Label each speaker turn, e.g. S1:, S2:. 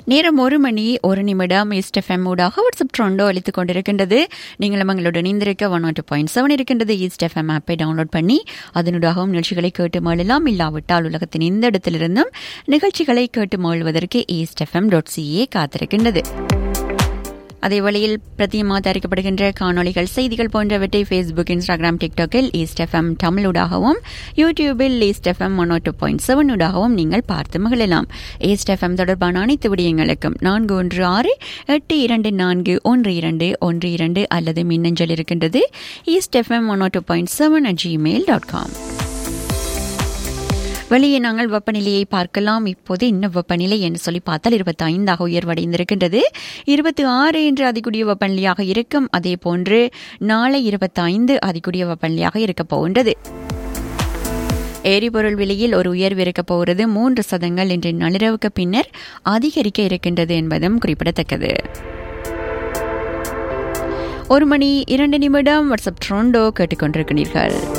S1: நேரம் 1:01 east FM ஊடாக WhatsApp ட்ரெண்டோ அளித்துக் கொண்டிருக்கின்றது. நீங்களும் எங்களோட இணைந்திருக்க 102.7 இருக்கின்றது. ஈஸ்ட் எஃப்எம் ஆப்பை டவுன்லோட் பண்ணி அதனூடாகவும் நிகழ்ச்சிகளை கேட்டு மழலாம். இல்லாவிட்டால் உலகத்தின் எந்த இடத்திலிருந்தும் நிகழ்ச்சிகளை கேட்டு மகிழ்வதற்கு eastfm.ca காத்திருக்கின்றது. அதே வழியில் பிரதியமாக தயாரிக்கப்படுகின்ற காணொளிகள், செய்திகள் போன்றவற்றை ஃபேஸ்புக், இன்ஸ்டாகிராம், டிக்டாக்கில் ஈஸ்ட் எஃப்எம் தமிழூடாகவும், யூடியூபில் ஈஸ்ட் எஃப்எம் 102.7 ஊடாகவும் நீங்கள் பார்த்து மகிழலாம். ஈஸ்ட் எஃப்எம் தொடர்பான அனைத்து விடயங்களுக்கும் 4168241212 அல்லது மின்னஞ்சல் இருக்கின்றது eastfm102.7@gmail.com. வெளியே நாங்கள் வெப்பநிலையை பார்க்கலாம். இப்போது இன்னும் வெப்பநிலை என்று சொல்லி பார்த்தால் 25 உயர்வடைந்திருக்கின்றது. 26 என்று அதிகூடிய வெப்பநிலையாக இருக்கும். அதே போன்று நாளை 25 அதிகூடிய வெப்பநிலையாக இருக்கப் போகின்றது. எரிபொருள் விலையில் ஒரு உயர்வு இருக்கப் போகிறது. 3% இன்று நள்ளிரவுக்கு பின்னர் அதிகரிக்க இருக்கின்றது என்பதும் குறிப்பிடத்தக்கது. 1:02 வாட்ஸ்அப் ட்ரெண்டோ கேட்டுக்கொண்டிருக்கிறீர்கள்.